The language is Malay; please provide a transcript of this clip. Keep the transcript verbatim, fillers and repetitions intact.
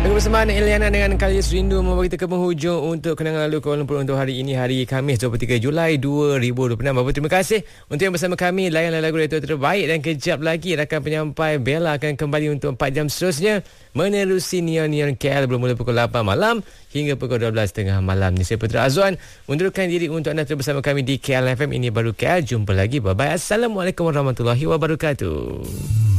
Bersama Eliana dengan Khalis Rindu membawa kita ke penghujung untuk kenangan lalu Kuala Lumpur untuk hari ini, hari Khamis dua puluh tiga Julai dua ribu dua puluh enam. Bapa, terima kasih untuk yang bersama kami layan lagu radio terbaik, dan kejap lagi rakan penyampai Bella akan kembali untuk empat jam seterusnya menerusi Neon Neon K L bermula pukul lapan malam hingga pukul dua belas tiga puluh malam. Ni saya Putra Azwan undurkan diri untuk anda terus bersama kami di K L F M. Ini baru K L. Jumpa lagi. Bye bye. Assalamualaikum warahmatullahi wabarakatuh.